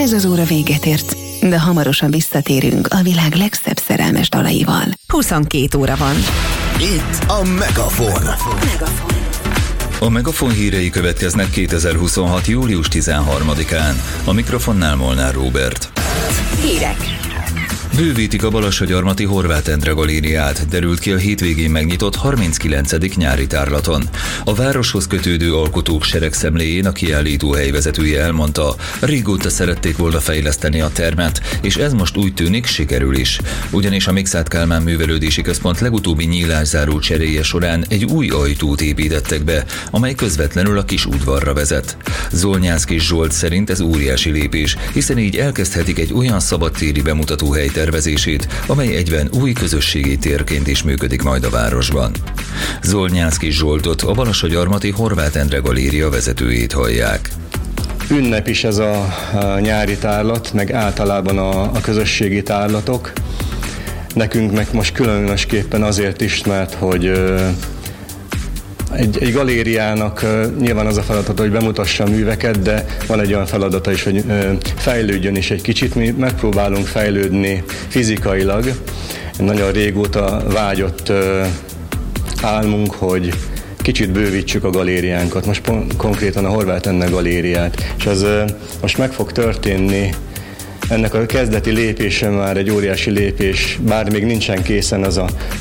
Ez az óra véget ért, de hamarosan visszatérünk a világ legszebb szerelmes dalaival. 22 óra van. Itt a Megafon. A Megafon hírei következnek 2026. július 13-án. A mikrofonnál Molnár Róbert. Hírek. Bővítik a Balassagyarmati Horváth Endre galériát, derült ki a hétvégén megnyitott 39. nyári tárlaton. A városhoz kötődő alkotók seregszemléjén a kiállítóhely vezetője elmondta, régóta szerették volna fejleszteni a termet, és ez most úgy tűnik, sikerül is. Ugyanis a Mikszáth Kálmán Művelődési Központ legutóbbi nyílászáró cseréje során egy új ajtót építettek be, amely közvetlenül a kis udvarra vezet. Zolnyászky Zsolt szerint ez óriási lépés, hiszen így elkezdhetik egy olyan szabadtéri bemutatóhely tervezését, amely egyben új közösségi térként is működik majd a városban. Zolnyászky Zsoltot, a Balassagyarmati Horváth Endre galéria vezetőjét hallják. Ünnep is ez a nyári tárlat, meg általában a közösségi tárlatok. Nekünk meg most különösképpen azért is, mert hogy egy galériának nyilván az a feladata, hogy bemutassa a műveket, de van egy olyan feladata is, hogy fejlődjön is egy kicsit. Mi megpróbálunk fejlődni fizikailag. Nagyon régóta vágyott álmunk, hogy kicsit bővítsük a galériánkat, most konkrétan a Horváth Endre galériát, és ez most meg fog történni. Ennek a kezdeti lépése már egy óriási lépés, bár még nincsen készen az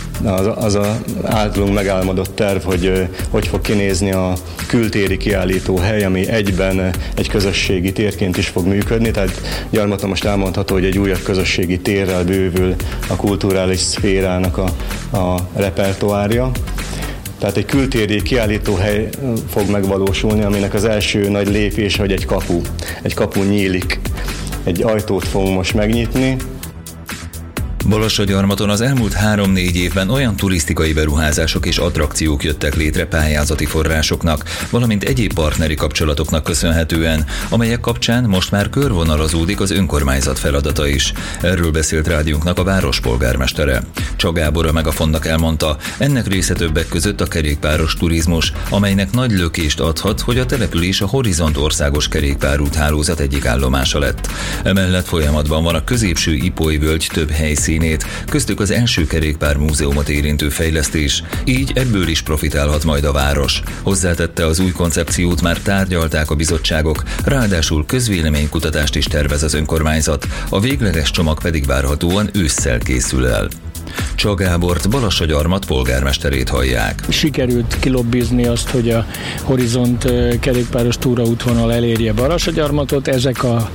a általunk megálmodott terv, hogy fog kinézni a kültéri kiállítóhely, ami egyben egy közösségi térként is fog működni, tehát Gyarmaton most elmondható, hogy egy újabb közösségi térrel bővül a kulturális szférának a repertoárja. Tehát egy kültéri kiállítóhely fog megvalósulni, aminek az első nagy lépése, hogy egy kapu nyílik. Egy ajtót fogunk most megnyitni. Balassagyarmaton az elmúlt 3-4 évben olyan turisztikai beruházások és attrakciók jöttek létre pályázati forrásoknak, valamint egyéb partneri kapcsolatoknak köszönhetően, amelyek kapcsán most már körvonalazódik az önkormányzat feladata is. Erről beszélt rádiónknak a város polgármestere. Csag Gábor a Megafonnak elmondta, ennek része többek között a kerékpáros turizmus, amelynek nagy lökést adhat, hogy a település a Horizont országos kerékpárúthálózat egyik állomása lett. Emellett folyamatban van a középső Ipoly-völgy több helyszínét, köztük az első kerékpármúzeumot érintő fejlesztés, így ebből is profitálhat majd a város. Hozzátette, az új koncepciót már tárgyalták a bizottságok, ráadásul közvéleménykutatást is tervez az önkormányzat, a végleges csomag pedig várhatóan ősszel készül el. Csag Gábort, Balassagyarmat polgármesterét hallják. Sikerült kilobbizni azt, hogy a Horizont kerékpáros túraútvonal elérje Balassagyarmatot. Ezek a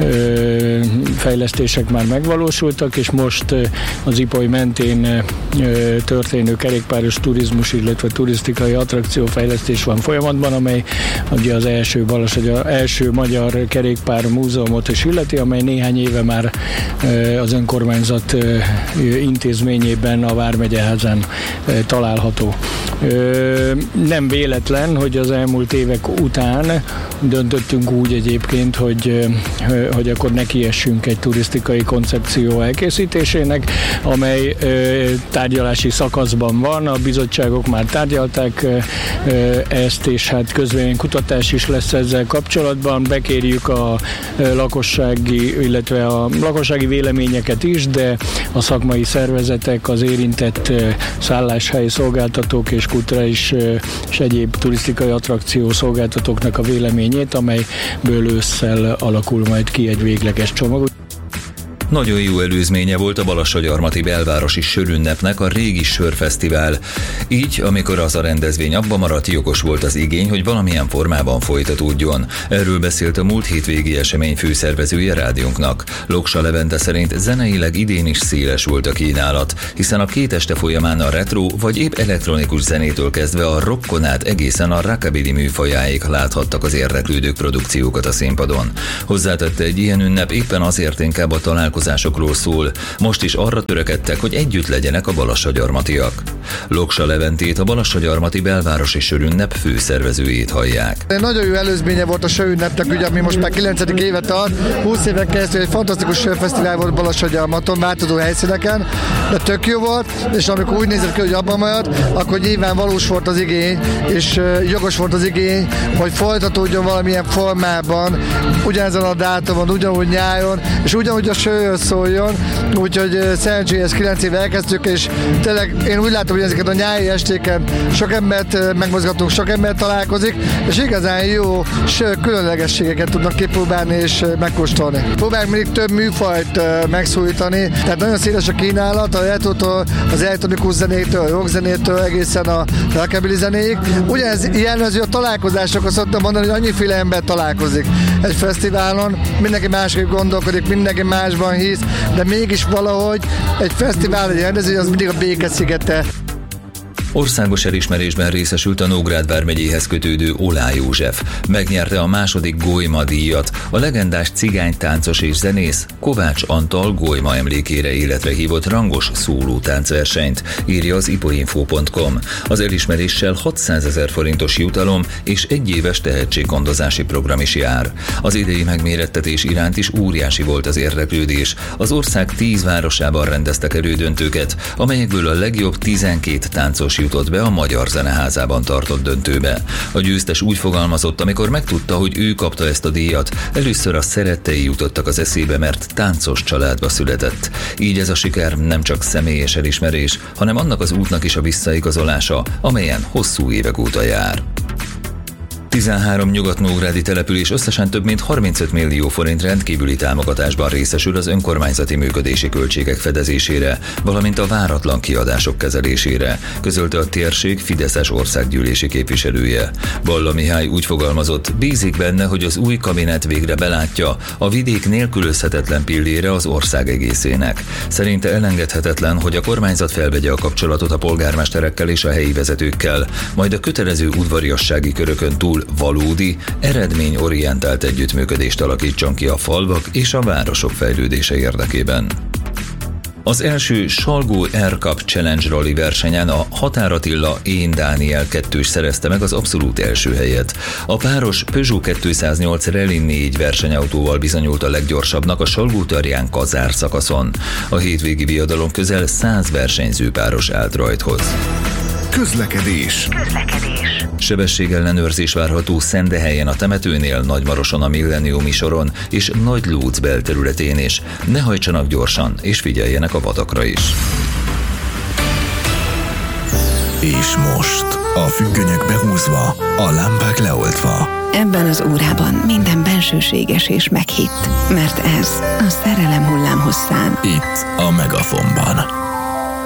fejlesztések már megvalósultak, és most az Ipoly mentén történő kerékpáros turizmus, illetve turisztikai attrakciófejlesztés van folyamatban, amely ugye az első magyar kerékpár múzeumot is illeti, amely néhány éve már az önkormányzat intézményében a Vármegyeházán található. Nem véletlen, hogy az elmúlt évek után döntöttünk úgy egyébként, hogy akkor nekiessünk egy turisztikai koncepció elkészítésének, amely tárgyalási szakaszban van, a bizottságok már tárgyalták ezt, és hát közvéleménykutatás is lesz ezzel kapcsolatban. Bekérjük a lakossági, illetve a lakossági véleményeket is, de a szakmai szervezetek, az érintett szálláshelyi szolgáltatók és kulturális és egyéb turisztikai attrakció szolgáltatóknak a véleményét, amelyből ősszel alakul majd ki egy végleges csomag. Nagyon jó előzménye volt a Balassagyarmati belvárosi sörünnepnek a régi sörfesztivál. Így, amikor az a rendezvény abba maradt, jogos volt az igény, hogy valamilyen formában folytatódjon. Erről beszélt a múlt hétvégi esemény főszervezője rádiónknak. Loksa Levente szerint zeneileg idén is széles volt a kínálat, hiszen a 2 este folyamán a retro vagy épp elektronikus zenétől kezdve a rockon át egészen a rockabilly műfajáig láthattak az érdeklődők produkciókat a színpadon. Hozzátette, egy ilyen ünnep éppen azért inkább a találkozásokról szól. Most is arra törekedtek, hogy együtt legyenek a balassagyarmatiak. Loksa Leventét, a Balassagyarmati belvárosi sörünnep főszervezőjét hallják. Nagyon jó előzménye volt a sörünnepnek, ugye, ami most már 9. évet tart. 20 éven keresztül egy fantasztikus sörfesztivál volt Balassagyarmaton, változó helyszíneken, de tök jó volt, és amikor úgy nézett ki, hogy abban maradt, akkor nyilván valós volt az igény, és jogos volt az igény, hogy folytatódjon valamilyen formában, ugyanezen a dátumon, ugyanúgy nyáron, és ugyanúgy a sörről szóljon, úgyhogy szerencsére 9 éve elkezdtük, és tényleg én úgy látom, hogy ezeket a nyári estéken sok embert megmozgatunk, sok ember találkozik, és igazán jó sör különlegességeket tudnak kipróbálni és megkóstolni. Próbáljuk mindig több műfajt megszólítani, tehát nagyon széles a kínálat, a retrótól, az elektronikus zenétől, a rockzenétől egészen a rockabilly zenéig. Ugyanez jellemző a találkozásokhoz, szoktam mondani, hogy annyiféle ember találkozik egy fesztiválon, mindenki másképp gondolkodik, mindenki másban hisz, de mégis valahogy egy fesztivál, egy rendező, az mindig a béke szigete. Országos elismerésben részesült a Nógrád vármegyéhez kötődő Olá József. Megnyerte a második Golyma díjat, a legendás cigánytáncos és zenész Kovács Antal Golyma emlékére életre hívott rangos szólótáncversenyt, írja az ipoinfo.com. Az elismeréssel 600 000 forintos jutalom és egyéves tehetséggondozási program is jár. Az idei megmérettetés iránt is óriási volt az érdeklődés. Az ország 10 városában rendeztek elődöntőket, amelyekből a legjobb 12 táncos jutott be a Magyar Zeneházában tartott döntőbe. A győztes úgy fogalmazott, amikor megtudta, hogy ő kapta ezt a díjat, először a szerettei jutottak az eszébe, mert táncos családba született. Így ez a siker nem csak személyes elismerés, hanem annak az útnak is a visszaigazolása, amelyen hosszú évek óta jár. 13 nyugatnógrádi település összesen több mint 35 millió forint rendkívüli támogatásban részesül az önkormányzati működési költségek fedezésére, valamint a váratlan kiadások kezelésére, közölte a térség fideszes országgyűlési képviselője. Balla Mihály úgy fogalmazott, bízik benne, hogy az új kabinet végre belátja a vidék nélkülözhetetlen pillére az ország egészének. Szerinte elengedhetetlen, hogy a kormányzat felvegye a kapcsolatot a polgármesterekkel és a helyi vezetőkkel, majd a kötelező udvariassági körökön túl valódi, eredményorientált együttműködést alakítson ki a falvak és a városok fejlődése érdekében. Az első Salgó Air Cup Challenge Rally versenyen a Határ Attila Én Dániel 2-s szerezte meg az abszolút első helyet. A páros Peugeot 208 Rally 4 versenyautóval bizonyult a leggyorsabbnak a Salgó-Tarján Kazár szakaszon. A hétvégi viadalon közel 100 versenyzőpáros állt rajthoz. Közlekedés. Sebességellenőrzés várható Szendehelyen a temetőnél, Nagymaroson a Milleniumi soron és Nagylóc belterületén is. Ne hajtsanak gyorsan és figyeljenek a vadakra is. És most a függönyök behúzva, a lámpák leoltva. Ebben az órában minden bensőséges és meghitt, mert ez a szerelem hullámhosszán. Itt a Megafonban.